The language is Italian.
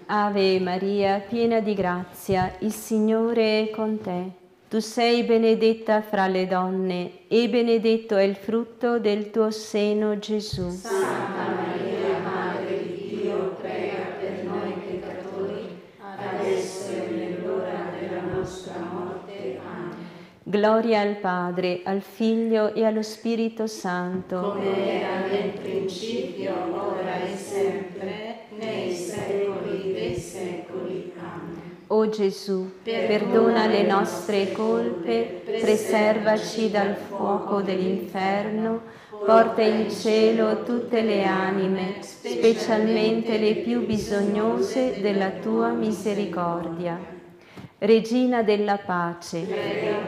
Ave Maria, piena di grazia, il Signore è con te. Tu sei benedetta fra le donne e benedetto è il frutto del tuo seno, Gesù. Santa Maria, Madre di Dio, prega per noi peccatori, adesso e nell'ora della nostra morte. Amen. Gloria al Padre, al Figlio e allo Spirito Santo. Come era nel principio, ora e sempre, nei secoli dei secoli. Amen. O Gesù, perdona le nostre colpe, preservaci dal fuoco dell'inferno, porta in cielo tutte le anime, specialmente le più bisognose della tua misericordia. Regina della pace,